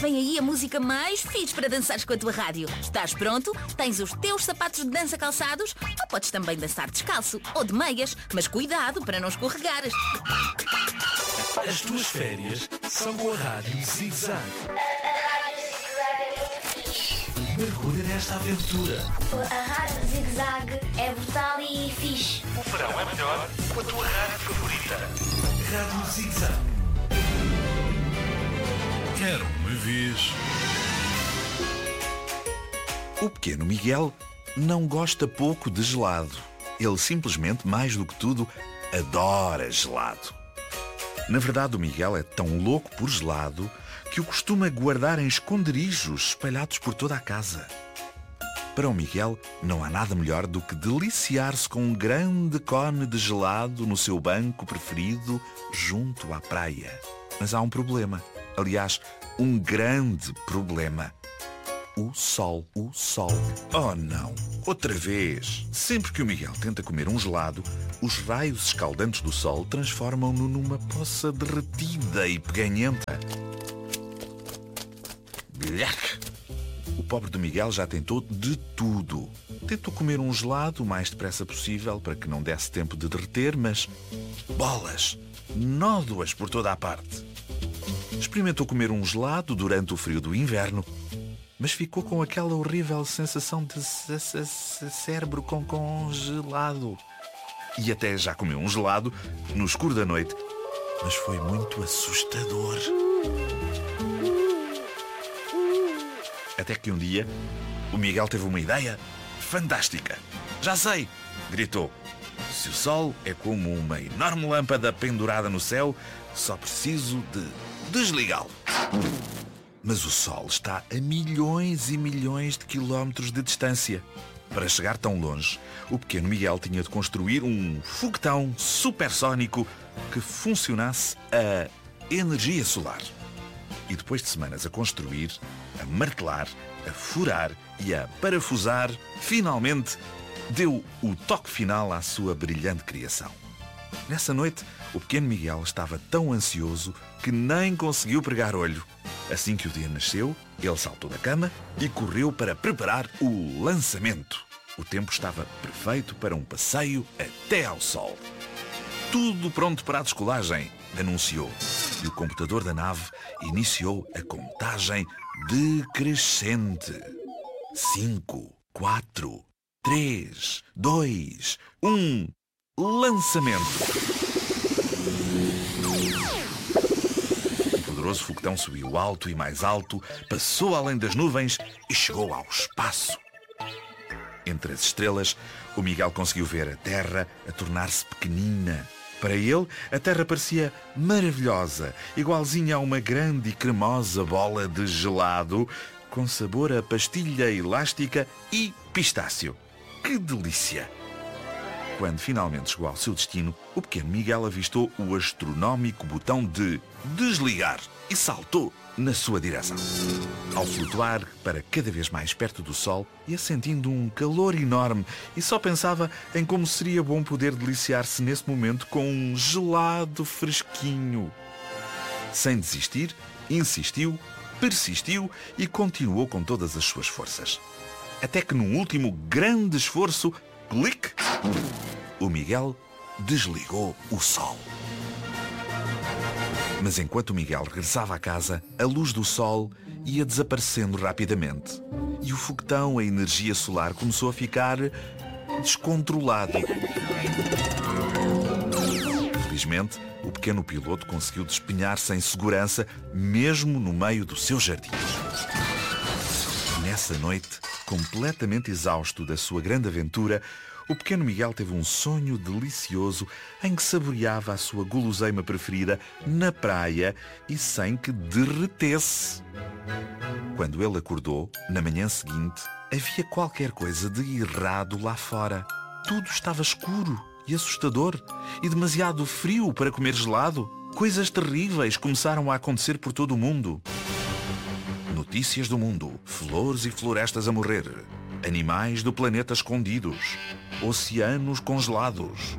Vem aí a música mais fixe para dançares com a tua rádio. Estás pronto? Tens os teus sapatos de dança calçados? Ou podes também dançar descalço ou de meias, mas cuidado para não escorregares. As tuas férias são com a Rádio Zig Zag. Mergulha nesta aventura. A Rádio Zig Zag é brutal e fixe. O verão é melhor com a tua rádio favorita. Rádio Zig Zag. Era uma vez. O pequeno Miguel não gosta pouco de gelado. Ele simplesmente, mais do que tudo, adora gelado. Na verdade, o Miguel é tão louco por gelado que o costuma guardar em esconderijos espalhados por toda a casa. Para o Miguel, não há nada melhor do que deliciar-se com um grande cone de gelado no seu banco preferido junto à praia. Mas há um problema. Aliás, um grande problema. O sol. Oh não, outra vez. Sempre que o Miguel tenta comer um gelado, os raios escaldantes do sol transformam-no numa poça derretida e peganhenta. O pobre do Miguel já tentou de tudo. Tentou comer um gelado o mais depressa possível para que não desse tempo de derreter, mas bolas, nódoas por toda a parte. Experimentou comer um gelado durante o frio do inverno, mas ficou com aquela horrível sensação de cérebro congelado. E até já comeu um gelado no escuro da noite, mas foi muito assustador. Até que um dia, o Miguel teve uma ideia fantástica. Já sei, gritou. Se o sol é como uma enorme lâmpada pendurada no céu, só preciso de desligá-lo. Mas o sol está a milhões e milhões de quilómetros de distância. Para chegar tão longe, o pequeno Miguel tinha de construir um foguetão supersónico que funcionasse a energia solar. E depois de semanas a construir, a martelar, a furar e a parafusar, finalmente deu o toque final à sua brilhante criação. Nessa noite, o pequeno Miguel estava tão ansioso que nem conseguiu pregar olho. Assim que o dia nasceu, ele saltou da cama e correu para preparar o lançamento. O tempo estava perfeito para um passeio até ao sol. Tudo pronto para a descolagem, anunciou. E o computador da nave iniciou a contagem decrescente. 5, 4, 3, 2, 1... Lançamento! O poderoso foguetão subiu alto e mais alto, passou além das nuvens e chegou ao espaço. Entre as estrelas, o Miguel conseguiu ver a Terra a tornar-se pequenina. Para ele, a Terra parecia maravilhosa, igualzinha a uma grande e cremosa bola de gelado, com sabor a pastilha elástica e pistácio. Que delícia! Quando finalmente chegou ao seu destino, o pequeno Miguel avistou o astronómico botão de desligar e saltou na sua direção. Ao flutuar para cada vez mais perto do sol, ia sentindo um calor enorme e só pensava em como seria bom poder deliciar-se nesse momento com um gelado fresquinho. Sem desistir, insistiu, persistiu e continuou com todas as suas forças. Até que num último grande esforço, clique, o Miguel desligou o sol. Mas enquanto o Miguel regressava à casa, a luz do sol ia desaparecendo rapidamente. E o foguetão, a energia solar, começou a ficar descontrolado. Felizmente, o pequeno piloto conseguiu despenhar-se em segurança, mesmo no meio do seu jardim. Nessa noite, completamente exausto da sua grande aventura, o pequeno Miguel teve um sonho delicioso em que saboreava a sua guloseima preferida na praia e sem que derretesse. Quando ele acordou, na manhã seguinte, havia qualquer coisa de errado lá fora. Tudo estava escuro e assustador e demasiado frio para comer gelado. Coisas terríveis começaram a acontecer por todo o mundo. Notícias do mundo, flores e florestas a morrer, animais do planeta escondidos, oceanos congelados.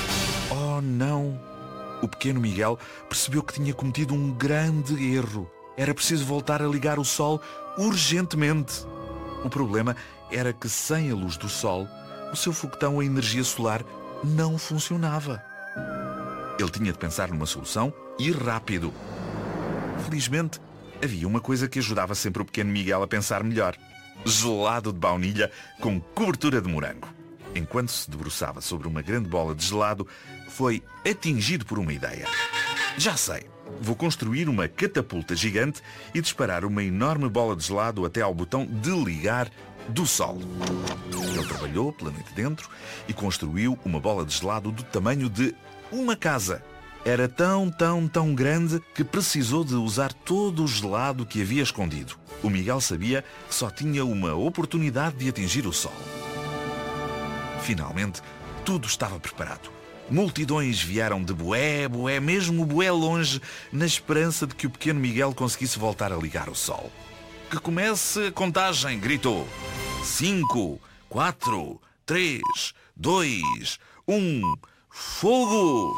Oh não! O pequeno Miguel percebeu que tinha cometido um grande erro. Era preciso voltar a ligar o sol urgentemente. O problema era que sem a luz do sol, o seu foguetão a energia solar não funcionava. Ele tinha de pensar numa solução e rápido. Felizmente, havia uma coisa que ajudava sempre o pequeno Miguel a pensar melhor. Gelado de baunilha com cobertura de morango. Enquanto se debruçava sobre uma grande bola de gelado, foi atingido por uma ideia. Já sei, vou construir uma catapulta gigante e disparar uma enorme bola de gelado até ao botão de ligar do sol. Ele trabalhou pela noite dentro e construiu uma bola de gelado do tamanho de uma casa. Era tão grande que precisou de usar todo o gelado que havia escondido. O Miguel sabia que só tinha uma oportunidade de atingir o sol. Finalmente, tudo estava preparado. Multidões vieram de bué, mesmo bué longe, na esperança de que o pequeno Miguel conseguisse voltar a ligar o sol. Que comece a contagem, gritou. 5, 4, 3, 2, 1, fogo!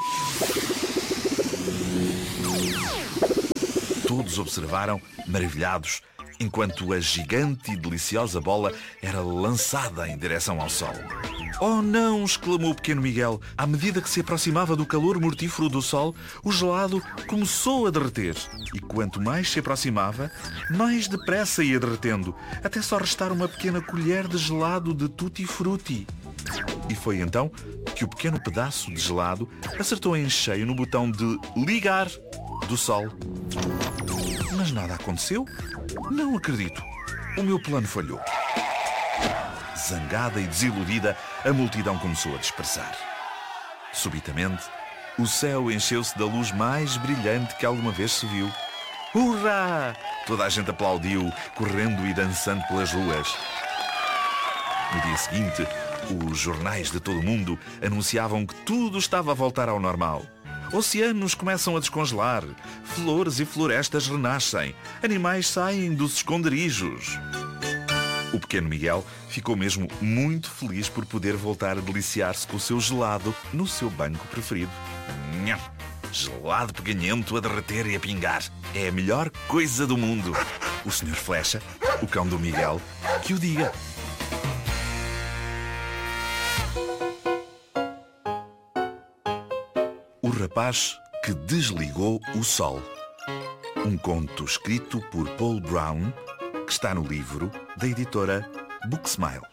Todos observaram, maravilhados, enquanto a gigante e deliciosa bola era lançada em direção ao sol. Oh não! Exclamou o pequeno Miguel. À medida que se aproximava do calor mortífero do sol, o gelado começou a derreter. E quanto mais se aproximava, mais depressa ia derretendo, até só restar uma pequena colher de gelado de tutti-frutti. E foi então que o pequeno pedaço de gelado acertou em cheio no botão de ligar do sol. Mas nada aconteceu? Não acredito. O meu plano falhou. Zangada e desiludida, a multidão começou a dispersar. Subitamente, o céu encheu-se da luz mais brilhante que alguma vez se viu. Hurrá! Toda a gente aplaudiu, correndo e dançando pelas ruas. No dia seguinte, os jornais de todo o mundo anunciavam que tudo estava a voltar ao normal. Oceanos começam a descongelar, flores e florestas renascem, animais saem dos esconderijos. O pequeno Miguel ficou mesmo muito feliz por poder voltar a deliciar-se com o seu gelado no seu banco preferido. Nham! Gelado peganhento a derreter e a pingar. É a melhor coisa do mundo. O Sr. Flecha, o cão do Miguel, que o diga. O rapaz que desligou o sol. Um conto escrito por Paul Brown, que está no livro da editora Booksmile.